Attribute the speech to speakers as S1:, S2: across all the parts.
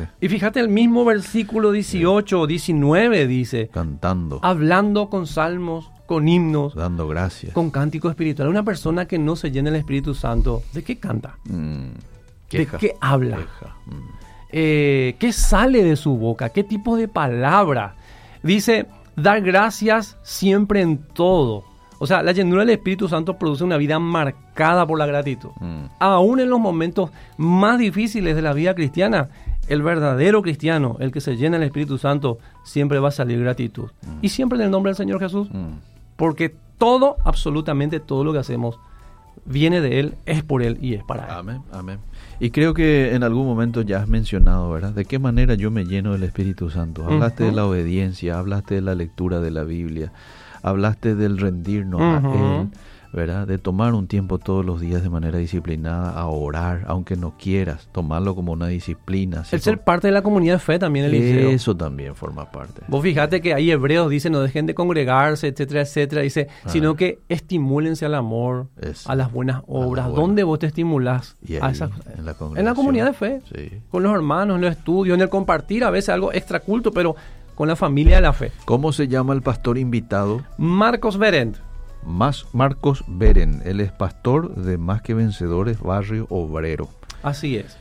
S1: Y fíjate, el mismo versículo 18 o 19 dice,
S2: cantando,
S1: hablando con salmos, con himnos,
S2: dando gracias,
S1: con cántico espiritual. Una persona que no se llena el Espíritu Santo, ¿de qué canta?
S2: Queja,
S1: ¿de qué habla? ¿Qué sale de su boca? ¿Qué tipo de palabra? Dice, dar gracias siempre en todo. O sea, la llenura del Espíritu Santo produce una vida marcada por la gratitud. Aún en los momentos más difíciles de la vida cristiana, el verdadero cristiano, el que se llena del Espíritu Santo, siempre va a salir gratitud. Y siempre en el nombre del Señor Jesús. Porque todo, absolutamente todo lo que hacemos, viene de Él, es por Él y es para Él.
S2: Amén, amén. Y creo que en algún momento ya has mencionado, ¿verdad? ¿De qué manera yo me lleno del Espíritu Santo? Hablaste de la obediencia, hablaste de la lectura de la Biblia, hablaste del rendirnos a Él, ¿verdad? De tomar un tiempo todos los días de manera disciplinada a orar, aunque no quieras, tomarlo como una disciplina.
S1: El ser parte de la comunidad de fe también, Eliseo.
S2: Eso también forma parte.
S1: Vos fíjate que ahí Hebreos dice, no dejen de congregarse, etcétera, etcétera. Dice, sino que estimúlense al amor, a las buenas obras. ¿Dónde vos te estimulás?
S2: A esa,
S1: en la comunidad de fe.
S2: Sí.
S1: Con los hermanos, en los estudios, en el compartir, a veces algo extraculto, pero con la familia de la fe.
S2: ¿Cómo se llama el pastor invitado?
S1: Marcos Berend.
S2: Marcos Beren, él es pastor de Más que Vencedores, Barrio Obrero.
S1: Así es.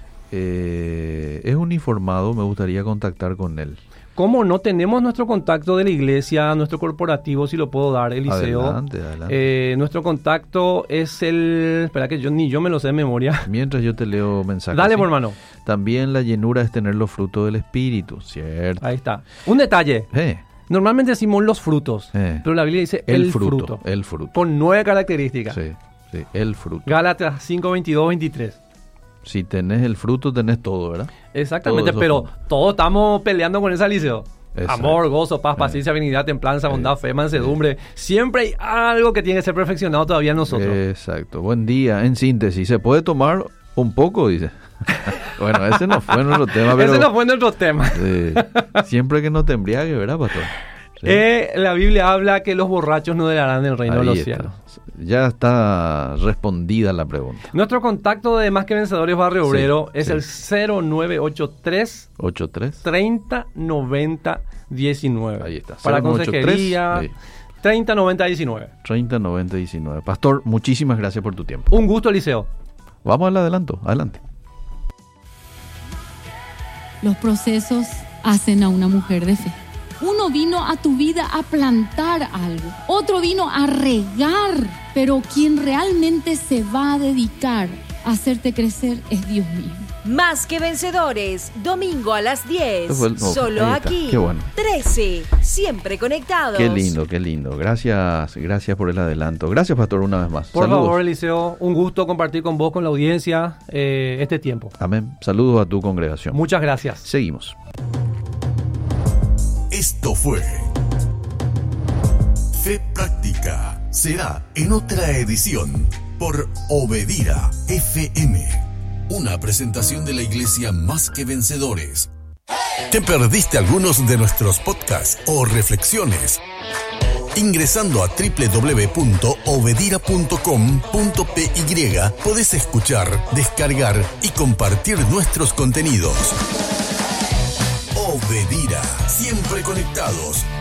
S2: Es un informado, me gustaría contactar con él.
S1: ¿Cómo no? Tenemos nuestro contacto de la iglesia, nuestro corporativo, si lo puedo dar, Eliseo.
S2: Adelante.
S1: Nuestro contacto es el... Espera que ni yo me lo sé de memoria.
S2: Mientras yo te leo mensajes.
S1: Dale, por hermano.
S2: También la llenura es tener los frutos del Espíritu, ¿cierto?
S1: Ahí está. Un detalle. Normalmente decimos los frutos, pero la Biblia dice el fruto.
S2: El fruto.
S1: Con 9 características.
S2: Sí, el fruto.
S1: Gálatas 5, 22, 23.
S2: Si tenés el fruto, tenés todo, ¿verdad?
S1: Exactamente, pero todos estamos peleando con ese, Eliseo. Amor, gozo, paz, paciencia, benignidad, templanza, bondad, fe, mansedumbre. Siempre hay algo que tiene que ser perfeccionado todavía en nosotros.
S2: Exacto. Buen día. En síntesis, ¿se puede tomar un poco? Dice. Bueno, ese no fue nuestro tema. Pero,
S1: ese no fue nuestro tema.
S2: Siempre que no te embriagues, ¿verdad, pastor? Sí.
S1: La Biblia habla que los borrachos no heredarán el reino de los cielos.
S2: Ya está respondida la pregunta.
S1: Nuestro contacto de Más que Vencedores Barrio Obrero es el 0983 30 90 19.
S2: Ahí está.
S1: Para consejería 30 90 19.
S2: 30 90 19. Pastor, muchísimas gracias por tu tiempo.
S1: Un gusto, Eliseo.
S2: Vamos al adelanto. Adelante.
S3: Los procesos hacen a una mujer de fe. Uno vino a tu vida a plantar algo, otro vino a regar, pero quien realmente se va a dedicar a hacerte crecer es Dios mismo.
S4: Más que Vencedores, domingo a las 10, solo aquí,
S2: qué bueno.
S4: 13, siempre conectados.
S2: Qué lindo. Gracias por el adelanto. Gracias, pastor, una vez más.
S1: Por favor, Eliseo, un gusto compartir con vos, con la audiencia, este tiempo.
S2: Amén. Saludos a tu congregación.
S1: Muchas gracias.
S2: Seguimos.
S5: Esto fue Fe Práctica. Será en otra edición por Obedira FM. Una presentación de la iglesia Más que Vencedores. ¿Te perdiste algunos de nuestros podcasts o reflexiones? Ingresando a www.obedira.com.py podés escuchar, descargar y compartir nuestros contenidos. Obedira, siempre conectados.